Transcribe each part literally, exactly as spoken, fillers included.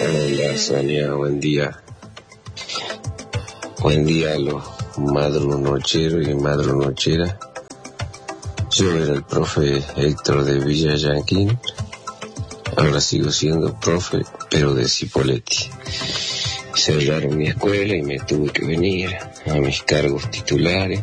Hola Sonia, buen día. Buen día a los madrunocheros y madrunocheras. Yo era el profe Héctor de Villa Yanquín. Ahora sigo siendo profe, pero de Cipolletti. Cerraron mi escuela y me tuve que venir a mis cargos titulares.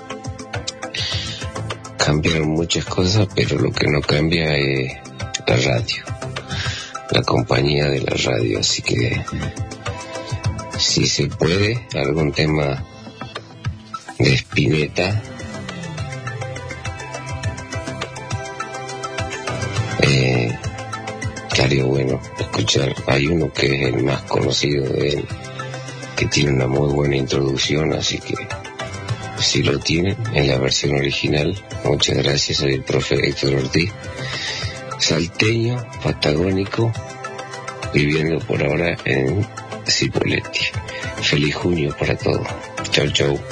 Cambiaron muchas cosas, pero lo que no cambia es la radio, la compañía de la radio. Así que, si se puede, algún tema de Spinetta, eh, estaría bueno escuchar. Hay uno que es el más conocido de él, que tiene una muy buena introducción, así que si lo tienen en la versión original, muchas gracias. Soy el profe Héctor Ortiz, salteño, patagónico, viviendo por ahora en Cipolletti. Feliz junio para todos. Chau, chau.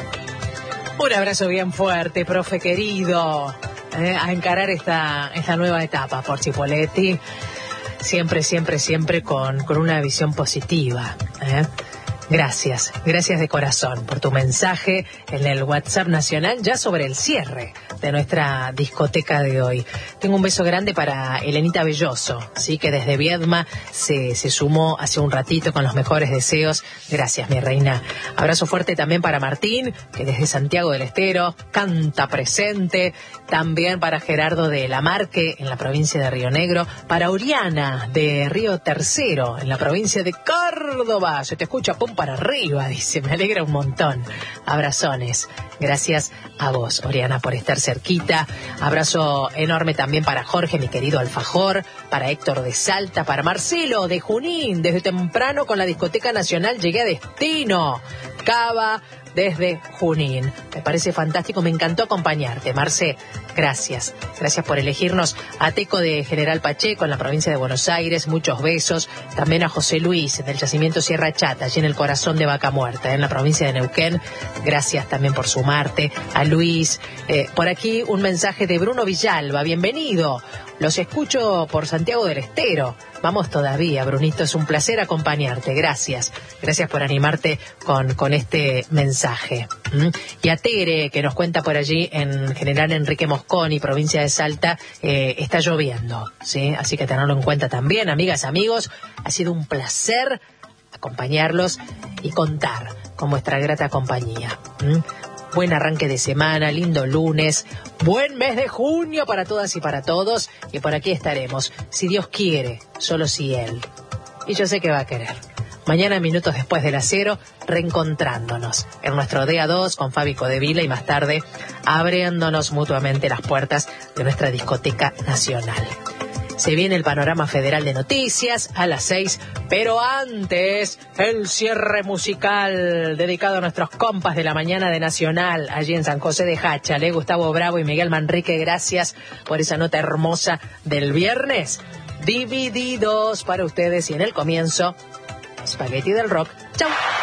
Un abrazo bien fuerte, profe querido, eh, a encarar esta, esta nueva etapa por Cipolletti. Siempre, siempre, siempre con, con una visión positiva, ¿eh? Gracias, gracias de corazón por tu mensaje en el WhatsApp nacional ya sobre el cierre de nuestra discoteca de hoy. Tengo un beso grande para Elenita Belloso, sí, que desde Viedma se, se sumó hace un ratito con los mejores deseos. Gracias, mi reina. Abrazo fuerte también para Martín, que desde Santiago del Estero canta presente. También para Gerardo de Lamarque en la provincia de Río Negro. Para Oriana de Río Tercero en la provincia de Córdoba. Se te escucha pum para arriba, dice, me alegra un montón. Abrazones. Gracias a vos, Oriana, por estar cerquita. Abrazo enorme también para Jorge, mi querido alfajor, para Héctor de Salta, para Marcelo de Junín. Desde temprano con la Discoteca Nacional llegué a destino. Cava desde Junín. Me parece fantástico, me encantó acompañarte, Marce. Gracias, gracias por elegirnos. A Teco de General Pacheco en la provincia de Buenos Aires, muchos besos. También a José Luis del yacimiento Sierra Chata, allí en el corazón de Vaca Muerta, en la provincia de Neuquén. Gracias también por sumarte. A Luis, eh, por aquí un mensaje de Bruno Villalba, bienvenido. Los escucho por Santiago del Estero. Vamos todavía, Brunito, es un placer acompañarte. Gracias. Gracias por animarte con, con este mensaje. ¿Mm? Y a Tere, que nos cuenta por allí en General Enrique Mosconi, provincia de Salta, eh, está lloviendo, ¿sí? Así que tenerlo en cuenta también, amigas, amigos. Ha sido un placer acompañarlos y contar con vuestra grata compañía. ¿Mm? Buen arranque de semana, lindo lunes, buen mes de junio para todas y para todos. Y por aquí estaremos, si Dios quiere, solo si Él. Y yo sé que va a querer. Mañana, minutos después de las cero, reencontrándonos en nuestro D A dos con Fabi Codevila y más tarde abriéndonos mutuamente las puertas de nuestra discoteca nacional. Se viene el panorama federal de noticias a las seis, pero antes el cierre musical dedicado a nuestros compas de la mañana de Nacional, allí en San José de Jáchale, Gustavo Bravo y Miguel Manrique, gracias por esa nota hermosa del viernes. Divididos para ustedes y en el comienzo, Spaghetti del Rock. ¡Chau!